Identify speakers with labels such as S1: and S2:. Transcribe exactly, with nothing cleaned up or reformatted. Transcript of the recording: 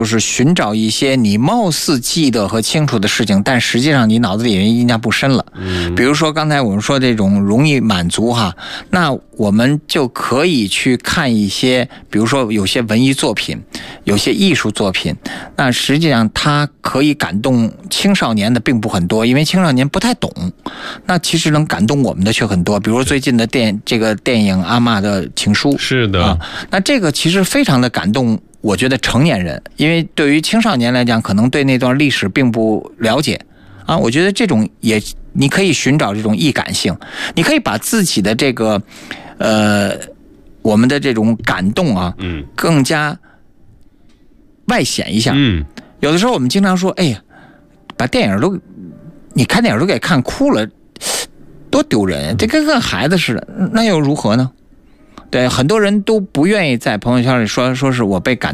S1: 就是寻找一些你貌似记得和清楚的事情，但实际上你脑子里印象不深了。嗯，比如说刚才我们说这种容易满足哈，那我们就可以去看一些，比如说有些文艺作品，有些艺术作品，那实际上它可以感动青少年的并不很多，因为青少年不太懂。那其实能感动我们的却很多，比如最近的电这个电影《阿嬷的情书》。
S2: 是的、
S1: 啊，那这个其实非常的感动。我觉得成年人，因为对于青少年来讲，可能对那段历史并不了解啊。我觉得这种也，你可以寻找这种易感性，你可以把自己的这个，呃，我们的这种感动啊，嗯，更加外显一下。嗯，有的时候我们经常说，哎呀，把电影都，你看电影都给看哭了，多丢人！这跟个孩子似的，那又如何呢？对，很多人都不愿意在朋友圈里说，说是我被感